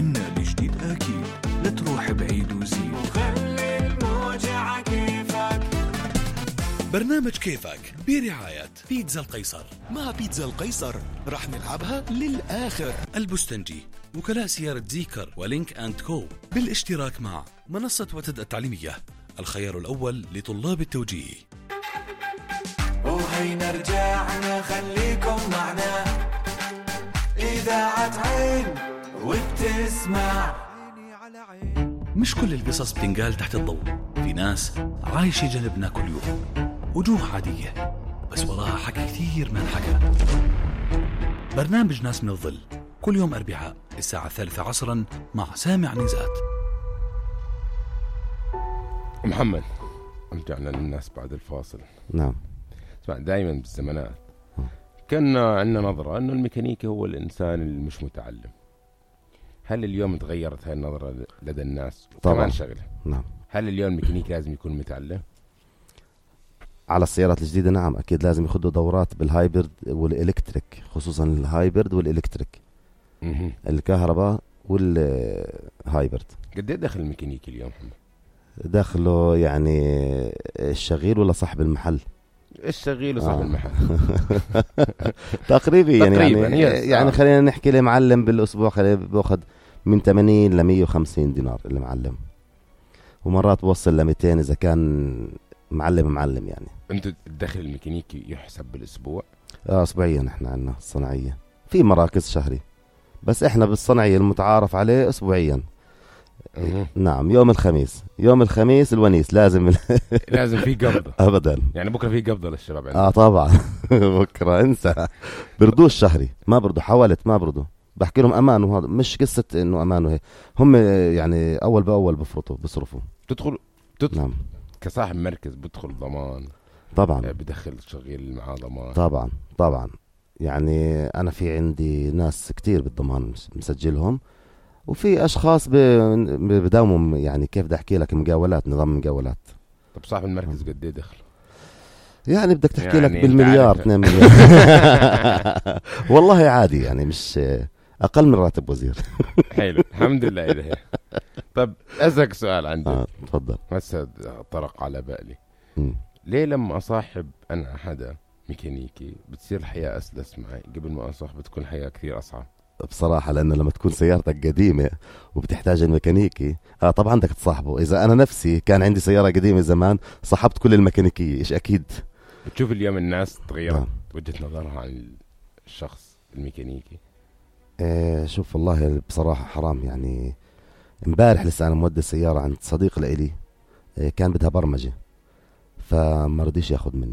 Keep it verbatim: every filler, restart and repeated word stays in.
عنا الجديد أكيد، لا تروح بعيد وزيد وخلي الموجة كيفك. برنامج كيفك برعاية بيتزا القيصر. مع بيتزا القيصر راح نلعبها للآخر. البستنجي، وكلاء سيارة زيكر ولينك أند كو، بالاشتراك مع منصة وتد التعليمية، الخيار الأول لطلاب التوجيه. وهينا رجعنا خليكم معنا، إذاعة عين وبتسمع. مش كل القصص بتنقال تحت الضوء، في ناس عايشة جنبنا كل يوم، وجوه عادية بس وراها حكي كثير ما انحكى. برنامج ناس من الظل كل يوم أربعاء الساعة الثالثة عصرا مع سامع نزات. محمد، رجعنا للناس بعد الفاصل. نعم. اسمع، دائما بالزمانات كان عندنا نظرة أنه الميكانيكي هو الإنسان اللي مش متعلم. هل اليوم تغيرت هاي النظرة لدى الناس؟ طبعا. شغلة. نعم. هل اليوم الميكانيكي لازم يكون متعلم؟ على السيارات الجديدة نعم، أكيد لازم يخدوا دورات بالهايبرد والإلكتريك، خصوصا الهايبرد والإلكتريك، مه. الكهرباء والهايبرد. قد ايه دخل الميكانيكي اليوم محمد؟ داخله يعني الشغيل ولا صاحب المحل؟ الشغيل وصاحب آه. المحل. تقريبا يعني تقريبا يعني, يس. يعني آه. خلينا نحكي لي معلم بالأسبوع خلينا بأخذ من ثمانين ل مية وخمسين دينار اللي معلم، ومرات بوصل ل مئتين إذا كان معلم معلم. يعني أنت الدخل الميكانيكي يحسب بالأسبوع؟ آه أسبوعيا. إحنا عنا الصناعية في مراكز شهري، بس إحنا بالصناعية المتعارف عليه أسبوعيا. مه. نعم. يوم الخميس، يوم الخميس الونيس لازم لازم في قبضة. أبدا. يعني بكرة في قبضة للشباب عندنا. آه طبعا. بكرة انسى. بردوش شهري، ما بردو، حاولت ما بردو، بحكي لهم أمان، وهذا مش قصة إنه أمان وهي، هم يعني أول بأول بفرطوا بصرفوا. تدخل تدخل نعم. كصاحب مركز بدخل ضمان طبعا. بدخل شغيل معاه ضمان. طبعا طبعا. يعني أنا في عندي ناس كتير بالضمان مسجلهم، وفي أشخاص بداومهم يعني كيف بدي أحكي لك مقاولات، نظام مقاولات. طب صاحب المركز قد ايه دخل؟ يعني بدك تحكي يعني لك بالمليار اثنين مليار. والله عادي يعني، مش أقل من راتب وزير. حلو، الحمد لله إلهي. طب أسألك سؤال عندي. آه، تفضل. هسه طرق على بالي. م. ليه لما أصاحب أنا حدا ميكانيكي بتصير الحياة أسلس معي، قبل ما أصاحب بتكون الحياة كثير أصعب؟ بصراحة لأنه لما تكون سيارتك قديمة وبتحتاج الميكانيكي، آه طبعا بدك تصاحبه. إذا أنا نفسي كان عندي سيارة قديمة زمان صاحبت كل الميكانيكية، إيش أكيد. بتشوف اليوم الناس تغيرت آه. وجهة نظرها عن الشخص الميكانيكي؟ آه شوف والله بصراحة حرام. يعني امبارح لسه أنا مودي سيارة عند صديق لإلي، آه كان بدها برمجة، فما رضيش ياخد مني.